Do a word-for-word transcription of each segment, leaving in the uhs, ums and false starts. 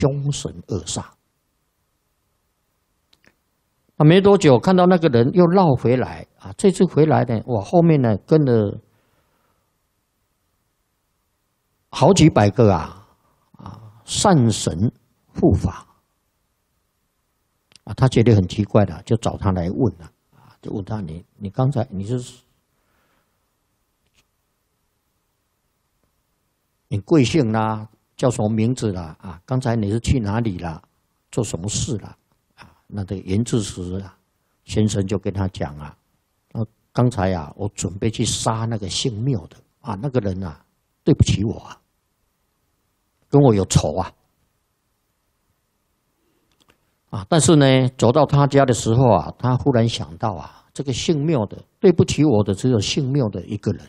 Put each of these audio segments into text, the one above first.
凶神恶煞。啊，没多久看到那个人又绕回来啊，这次回来呢，哇，后面呢跟了好几百个啊啊善神护法啊，他觉得很奇怪的，就找他来问了啊，就问他你你刚才你是你贵姓啦，叫什么名字啦啊？刚才你是去哪里啦？做什么事啦？那个严智石啊先生就跟他讲啊，啊，刚才啊，我准备去杀那个姓缪的啊，那个人啊，对不起我啊，跟我有仇啊，啊，但是呢，走到他家的时候啊，他忽然想到啊，这个姓缪的对不起我的只有姓缪的一个人，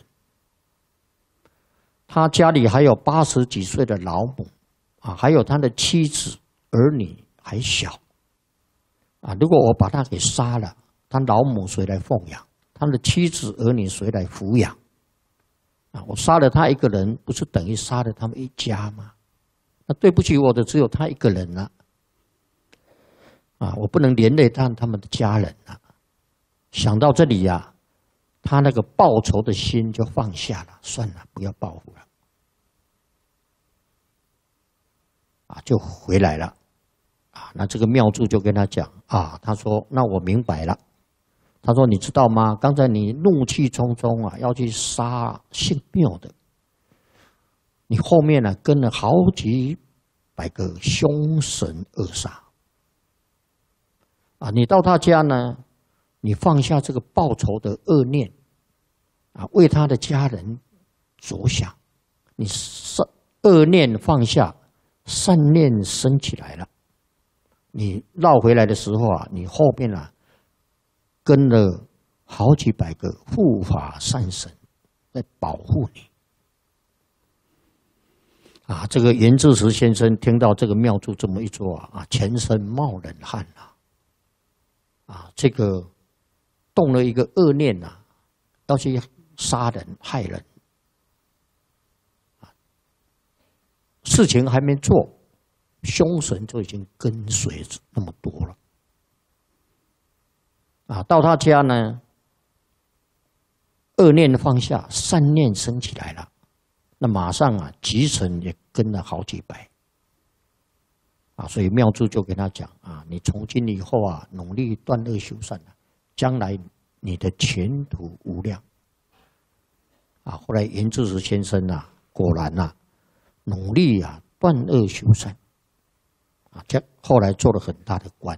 他家里还有八十几岁的老母啊，还有他的妻子儿女还小。啊！如果我把他给杀了，他老母谁来奉养？他的妻子儿女谁来抚养？啊！我杀了他一个人，不是等于杀了他们一家吗？那对不起我的只有他一个人了。啊！我不能连累他他们的家人了。想到这里呀、啊，他那个报仇的心就放下了，算了，不要报复了。啊，就回来了。啊，那这个妙祝就跟他讲啊，他说：“那我明白了。”他说：“你知道吗？刚才你怒气冲冲啊，要去杀姓缪的，你后面呢跟了好几百个凶神恶煞啊！你到他家呢，你放下这个报仇的恶念啊，为他的家人着想，你善恶念放下，善念升起来了。”你绕回来的时候啊，你后面啊跟了好几百个护法善神在保护你啊！这个严智石先生听到这个妙祝这么一说啊，全身冒冷汗啊！啊，这个动了一个恶念呐、啊，要去杀人害人啊，事情还没做。凶神就已经跟随那么多了，啊，到他家呢，恶念放下，善念升起来了，那马上啊，吉神也跟了好几百，啊，所以妙祝就跟他讲啊，你从今以后啊，努力断恶修善啊，将来你的前途无量。啊，后来严智石先生啊，果然啊，努力啊，断恶修善。啊，这后来做了很大的官。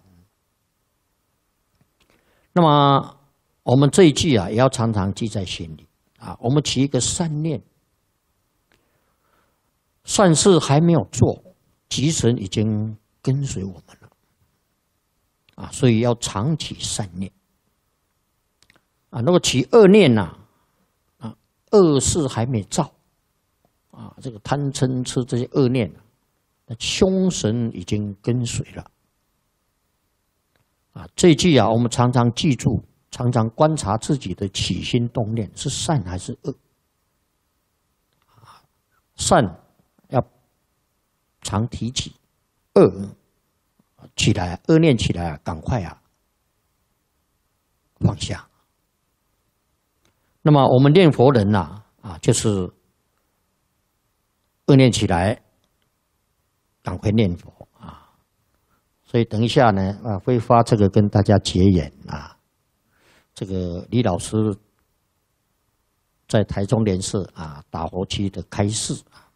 那么我们这一句啊，也要常常记在心里啊。我们起一个善念，善事还没有做，吉神已经跟随我们了啊，所以要常起善念啊。如果起恶念呐，啊，恶事还没造啊，这个贪嗔痴这些恶念。那凶神已经跟随了啊！这一句啊，我们常常记住，常常观察自己的起心动念是善还是恶。善要常提起，恶起来，恶念起来啊，赶快啊放下。那么我们念佛人呐，啊，就是恶念起来。赶快念佛啊！所以等一下呢，啊，会发这个跟大家结缘啊。这个李老师在台中莲社啊打佛区的开示啊。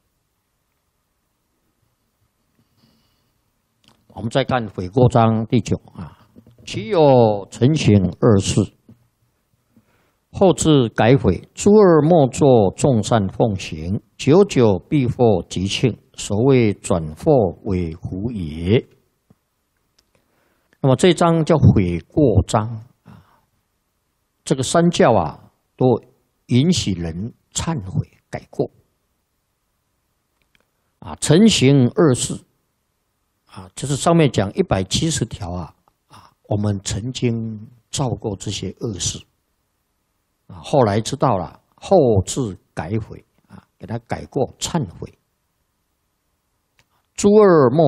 我们再看悔过章第九啊，其有成行二事，后至改悔，诸恶莫作，众善奉行，久久必获吉庆。所谓转祸为福也。那么这章叫悔过章啊，这个三教啊都允许人忏悔改过啊。成行二事啊，就是上面讲一百七十条啊啊，我们曾经造过这些恶事啊，后来知道了，后至改悔啊，给他改过忏悔。诸恶莫